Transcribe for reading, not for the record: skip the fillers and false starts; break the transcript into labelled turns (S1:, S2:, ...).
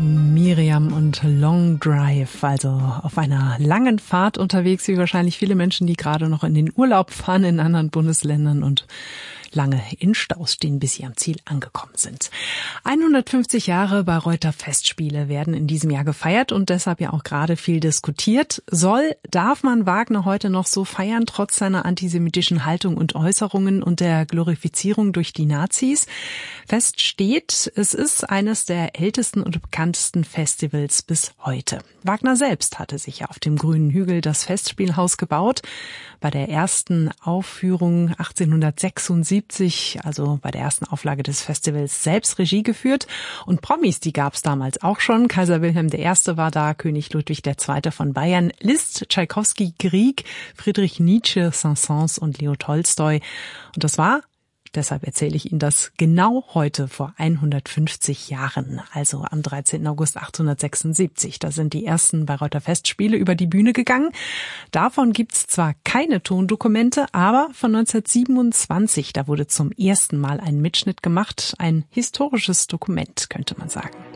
S1: Miriam und Long Drive, also auf einer langen Fahrt unterwegs, wie wahrscheinlich viele Menschen, die gerade noch in den Urlaub fahren in anderen Bundesländern und lange in Staus stehen, bis sie am Ziel angekommen sind. 150 Jahre Bayreuther Festspiele werden in diesem Jahr gefeiert und deshalb ja auch gerade viel diskutiert. Darf man Wagner heute noch so feiern, trotz seiner antisemitischen Haltung und Äußerungen und der Glorifizierung durch die Nazis? Fest steht, es ist eines der ältesten und bekanntesten Festivals bis heute. Wagner selbst hatte sich ja auf dem Grünen Hügel das Festspielhaus gebaut. Bei der ersten Aufführung 1876, also bei der ersten Auflage des Festivals, selbst Regie geführt. Und Promis, die gab es damals auch schon. Kaiser Wilhelm I. war da, König Ludwig II. Von Bayern, Liszt, Tschaikowski, Grieg, Friedrich Nietzsche, Saint-Saëns und Leo Tolstoi. Und das war, deshalb erzähle ich Ihnen das, genau heute vor 150 Jahren, also am 13. August 1876. Da sind die ersten Bayreuther Festspiele über die Bühne gegangen. Davon gibt's zwar keine Tondokumente, aber von 1927, da wurde zum ersten Mal ein Mitschnitt gemacht. Ein historisches Dokument, könnte man sagen.